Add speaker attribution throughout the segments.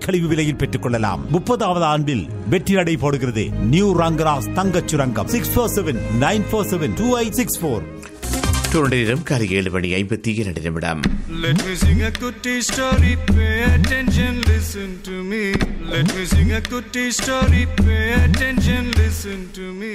Speaker 1: கழிவு விலையில் பெற்றுக் கொள்ளலாம். 30வது ஆண்டில் வெற்றி நடை போடுகிறது நியூ ரங்கராஸ் தங்கச் சுரங்கம். 647-947-2864.
Speaker 2: நேரம் காலை 7:52.
Speaker 3: Let me sing a goodie story, pay attention, listen to me. Let me sing a goodie story, pay attention, listen to me.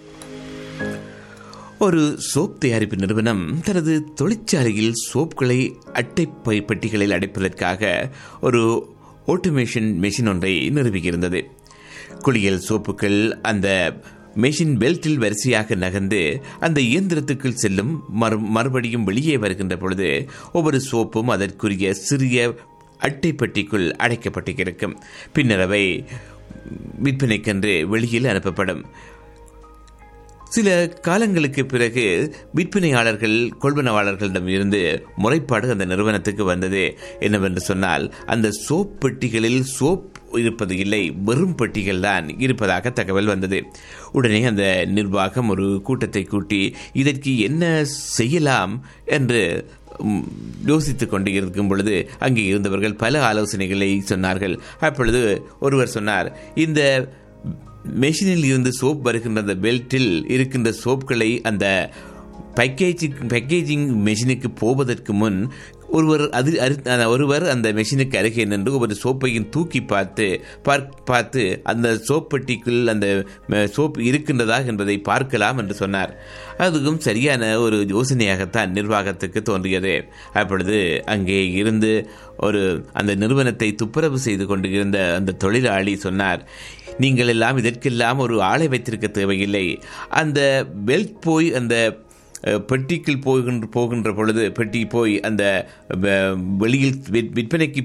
Speaker 2: ஒரு சோப் தயாரிப்பு நிறுவனம் தனது தொழிற்சாலையில் சோப்களை அட்டை பெட்டிகளில் அடைப்பதற்காக ஒரு ஆட்டோமேஷன் மெஷின் ஒன்றை நிறுவியிருந்தது. குளியல் சோப்புகள் அந்த மெஷின் பெல்ட்டில் வரிசையாக நகர்ந்து அந்த இயந்திரத்துக்குள் செல்லும். மறுபடியும் வெளியே வருகின்ற பொழுது ஒவ்வொரு சோப்பும் அதற்குரிய சிறிய அட்டை பெட்டிக்குள் அடைக்கப்பட்டிருக்கும். பின்னர் அவை விற்பனைக்கென்று வெளியில் அனுப்பப்படும். சில காலங்களுக்கு பிறகு விற்பனையாளர்கள் கொள்வனவாளர்களிடம் இருந்து முறைப்பாடு அந்த நிறுவனத்துக்கு வந்தது. என்னவென்று சொன்னால், அந்த சோப் பெட்டிகளில் சோப் இருப்பது இல்லை, வெறும் பெட்டிகள் தான் இருப்பதாக தகவல் வந்தது. உடனே அந்த நிர்வாகம் ஒரு கூட்டத்தை கூட்டி இதற்கு என்ன செய்யலாம் என்று யோசித்துக் கொண்டு இருக்கும் பொழுது அங்கே இருந்தவர்கள் பல ஆலோசனைகளை சொன்னார்கள். அப்பொழுது ஒருவர் சொன்னார், இந்த மெஷினில் இருந்து சோப் வருகின்ற அந்த பெல்ட்டில் இருக்கின்ற சோப்களை அந்த பேக்கேஜிங் மெஷினுக்கு போவதற்கு முன் ஒருவர் அந்த மெஷினுக்கு அருகே நின்று ஒவ்வொரு சோப்பையும் தூக்கி பார்த்து அந்த சோப் பெட்டிக்குள் அந்த சோப் இருக்கின்றதா என்பதை பார்க்கலாம் என்று சொன்னார். அதுவும் சரியான ஒரு யோசனையாகத்தான் நிர்வாகத்துக்கு தோன்றியது. அப்பொழுது அங்கே இருந்து அந்த நிறுவனத்தை துப்புரவு செய்து கொண்டு இருந்த அந்த தொழிலாளி சொன்னார், நீங்கள் எல்லாம் இதற்கெல்லாம் ஒரு ஆளை வைத்திருக்க தேவையில்லை. அந்த பெல்ட் போய் அந்த பெட்டிக்குள் போகின்ற பொழுது பெட்டி போய் அந்த வெளியில் விற்பனைக்கு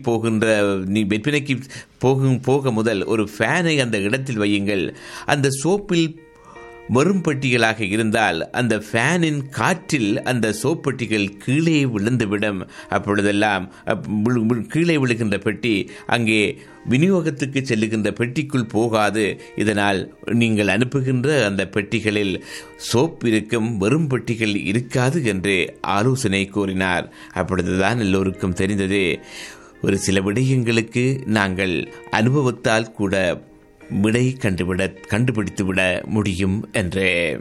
Speaker 2: போக முதல் ஒரு ஃபேனை அந்த இடத்தில் வையுங்கள். அந்த சோப்பில் வெறும் பெட்டிகளாக இருந்தால் அந்த ஃபேனின் காற்றில் அந்த சோப்பெட்டிகள் கீழே விழுந்துவிடும். அப்பொழுதெல்லாம் கீழே விழுகின்ற பெட்டி அங்கே விநியோகத்துக்கு செல்லுகின்ற பெட்டிக்குள் போகாது. இதனால் நீங்கள் அனுப்புகின்ற அந்த பெட்டிகளில் சோப் இருக்கும், வெறும் பெட்டிகள் இருக்காது என்று ஆலோசனை கூறினார். அப்பொழுதுதான் எல்லோருக்கும் தெரிந்தது, ஒரு சில விடயங்களுக்கு நாங்கள் அனுபவத்தால் கூட விடை கண்டுபிடித்துவிட முடியும் என்று.